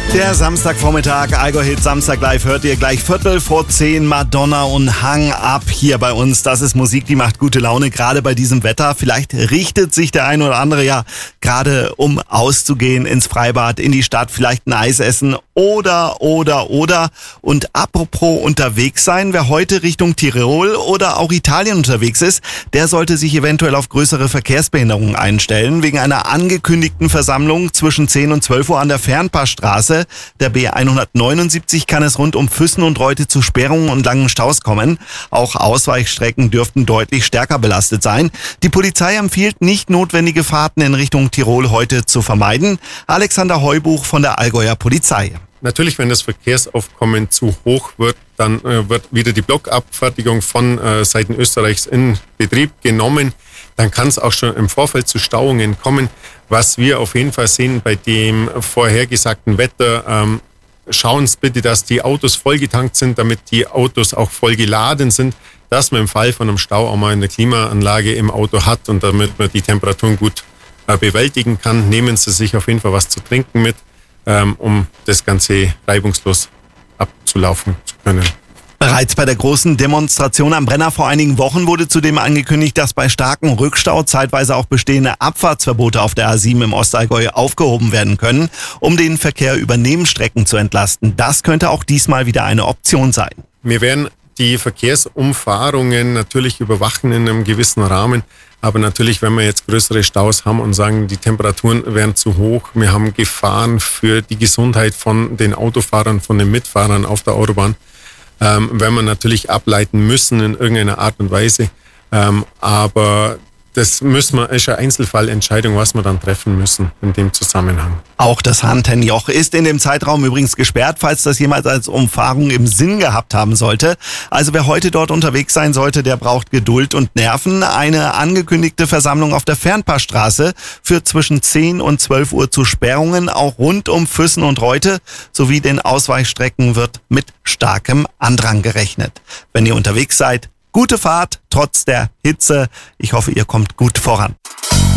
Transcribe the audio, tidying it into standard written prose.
Der Samstagvormittag, Allgäu Hit Samstag Live hört ihr gleich 10:15 Madonna und Hang Up hier bei uns. Das ist Musik, die macht gute Laune, gerade bei diesem Wetter. Vielleicht richtet sich der ein oder andere ja gerade, um auszugehen ins Freibad, in die Stadt, vielleicht ein Eis essen oder. Und apropos unterwegs sein, wer heute Richtung Tirol oder auch Italien unterwegs ist, der sollte sich eventuell auf größere Verkehrsbehinderungen einstellen. Wegen einer angekündigten Versammlung zwischen 10 und 12 Uhr an der Fernpassstraße der B179 kann es rund um Füssen und Reute zu Sperrungen und langen Staus kommen. Auch Ausweichstrecken dürften deutlich stärker belastet sein. Die Polizei empfiehlt, nicht notwendige Fahrten in Richtung Tirol heute zu vermeiden. Alexander Heubuch von der Allgäuer Polizei. Natürlich, wenn das Verkehrsaufkommen zu hoch wird, dann wird wieder die Blockabfertigung von Seiten Österreichs in Betrieb genommen. Dann kann es auch schon im Vorfeld zu Stauungen kommen. Was wir auf jeden Fall sehen bei dem vorhergesagten Wetter, schauen Sie bitte, dass die Autos vollgetankt sind, damit die Autos auch voll geladen sind, dass man im Fall von einem Stau auch mal eine Klimaanlage im Auto hat und damit man die Temperaturen gut bewältigen kann. Nehmen Sie sich auf jeden Fall was zu trinken mit, um das Ganze reibungslos abzulaufen zu können. Bereits bei der großen Demonstration am Brenner vor einigen Wochen wurde zudem angekündigt, dass bei starkem Rückstau zeitweise auch bestehende Abfahrtsverbote auf der A7 im Ostallgäu aufgehoben werden können, um den Verkehr über Nebenstrecken zu entlasten. Das könnte auch diesmal wieder eine Option sein. Wir werden die Verkehrsumfahrungen natürlich überwachen in einem gewissen Rahmen. Aber natürlich, wenn wir jetzt größere Staus haben und sagen, die Temperaturen wären zu hoch, wir haben Gefahren für die Gesundheit von den Autofahrern, von den Mitfahrern auf der Autobahn, werden wir natürlich ableiten müssen in irgendeiner Art und Weise. Aber das ist eine Einzelfallentscheidung, was wir dann treffen müssen in dem Zusammenhang. Auch das Hantennjoch ist in dem Zeitraum übrigens gesperrt, falls das jemals als Umfahrung im Sinn gehabt haben sollte. Also wer heute dort unterwegs sein sollte, der braucht Geduld und Nerven. Eine angekündigte Versammlung auf der Fernpassstraße führt zwischen 10 und 12 Uhr zu Sperrungen, auch rund um Füssen und Reute sowie den Ausweichstrecken wird mit starkem Andrang gerechnet. Wenn ihr unterwegs seid, gute Fahrt, trotz der Hitze. Ich hoffe, ihr kommt gut voran.